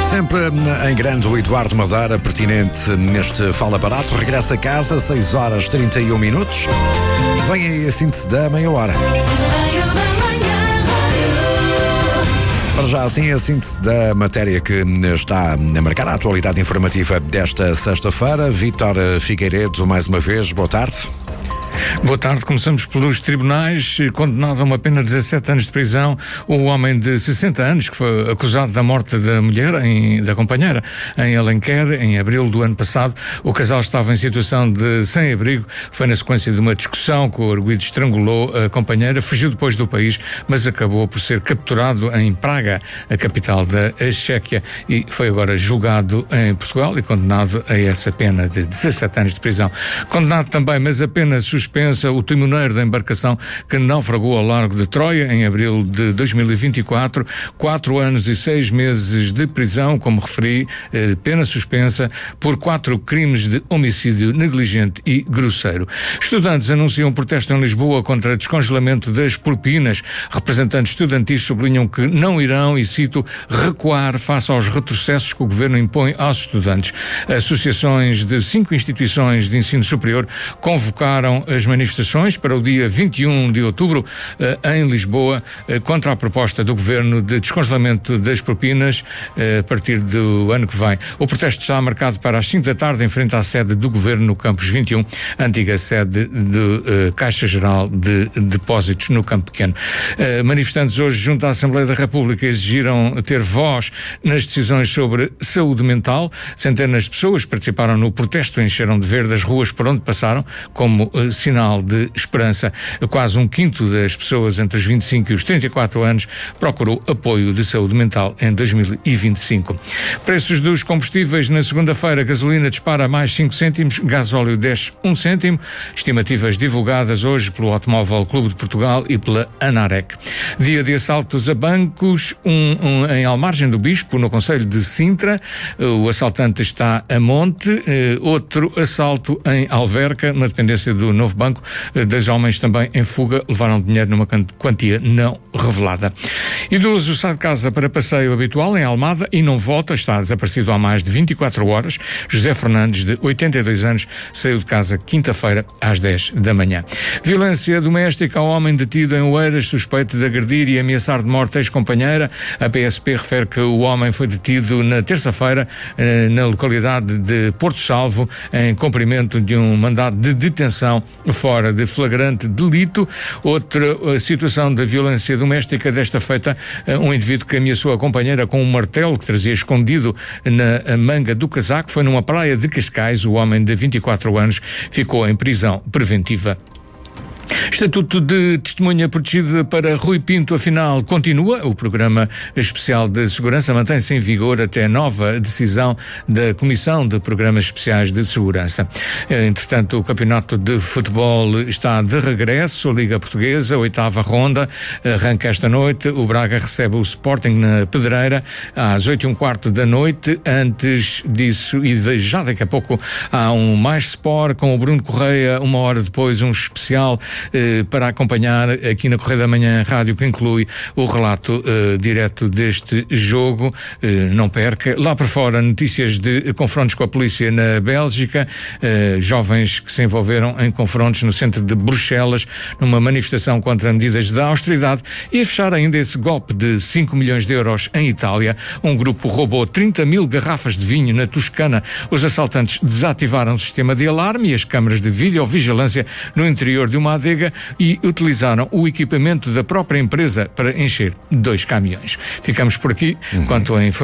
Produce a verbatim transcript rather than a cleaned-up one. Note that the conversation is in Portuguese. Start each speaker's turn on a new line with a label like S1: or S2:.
S1: Sempre em grande o Eduardo Madeira, pertinente neste Fala Barato. Regressa a casa, seis horas e trinta e um minutos. Vem aí a síntese da meia hora. Para já assim, a síntese da matéria que está a marcar a atualidade informativa desta sexta-feira. Vítor Figueiredo, mais uma vez, boa tarde.
S2: Boa tarde. Começamos pelos tribunais. Condenado a uma pena de dezassete anos de prisão, o homem de sessenta anos que foi acusado da morte da mulher, em, da companheira, em Alenquer, em abril do ano passado. O casal estava em situação de sem-abrigo. Foi na sequência de uma discussão que o arguido estrangulou a companheira, fugiu depois do país, mas acabou por ser capturado em Praga, a capital da Chequia, e foi agora julgado em Portugal e condenado a essa pena de dezassete anos de prisão. Condenado também, mas a pena suspensa, o timoneiro da embarcação que naufragou ao largo de Troia em abril de dois mil e vinte e quatro, quatro anos e seis meses de prisão, como referi, eh, pena suspensa por quatro crimes de homicídio negligente e grosseiro. Estudantes anunciam um protesto em Lisboa contra o descongelamento das propinas. Representantes estudantis sublinham que não irão, e cito, recuar face aos retrocessos que o governo impõe aos estudantes. Associações de cinco instituições de ensino superior convocaram as manifestações para o dia vinte e um de outubro em Lisboa contra a proposta do governo de descongelamento das propinas a partir do ano que vem. O protesto está marcado para as cinco da tarde em frente à sede do governo no Campus vinte e um, antiga sede de Caixa Geral de Depósitos no Campo Pequeno. Manifestantes hoje junto à Assembleia da República exigiram ter voz nas decisões sobre saúde mental. Centenas de pessoas participaram no protesto, encheram de verde as ruas por onde passaram, como sinal de esperança. Quase um quinto das pessoas entre os vinte e cinco e os trinta e quatro anos procurou apoio de saúde mental em dois mil e vinte e cinco. Preços dos combustíveis na segunda-feira: gasolina dispara mais cinco cêntimos, gasóleo desce um cêntimo. Estimativas divulgadas hoje pelo Automóvel Clube de Portugal e pela ANAREC. Dia de assaltos a bancos, um, um em Almargem do Bispo, no concelho de Sintra. O assaltante está a monte. Outro assalto em Alverca, na dependência do Novo Banco. Dois homens também em fuga levaram dinheiro numa quantia não revelada. Idoso sai de casa para passeio habitual em Almada e não volta, está desaparecido há mais de vinte e quatro horas. José Fernandes, de oitenta e dois anos, saiu de casa quinta-feira às dez da manhã. Violência doméstica ao homem detido em Oeiras, suspeito de agredir e ameaçar de morte a ex-companheira. A P S P refere que o homem foi detido na terça-feira na localidade de Porto Salvo, em cumprimento de um mandado de detenção fora de flagrante delito. Outra situação da violência doméstica, desta feita, um indivíduo que ameaçou a companheira com um martelo que trazia escondido na manga do casaco. Foi numa praia de Cascais. O homem de vinte e quatro anos ficou em prisão preventiva. Estatuto de testemunha protegida para Rui Pinto, afinal, continua. O Programa Especial de Segurança mantém-se em vigor até nova decisão da Comissão de Programas Especiais de Segurança. Entretanto, o Campeonato de Futebol está de regresso. A Liga Portuguesa, oitava ronda, arranca esta noite. O Braga recebe o Sporting na Pedreira às oito e um quarto da noite. Antes disso, e já daqui a pouco, há um Mais Sport com o Bruno Correia. Uma hora depois, um especial para acompanhar aqui na Correia da Manhã Rádio, que inclui o relato uh, direto deste jogo. Uh, não perca. Lá por fora, notícias de confrontos com a polícia na Bélgica, uh, jovens que se envolveram em confrontos no centro de Bruxelas, numa manifestação contra medidas de austeridade. E a fechar ainda esse golpe de cinco milhões de euros em Itália. Um grupo roubou trinta mil garrafas de vinho na Toscana. Os assaltantes desativaram o sistema de alarme e as câmaras de videovigilância no interior de uma adega e utilizaram o equipamento da própria empresa para encher dois caminhões. Ficamos por aqui. Uhum. Quanto a informação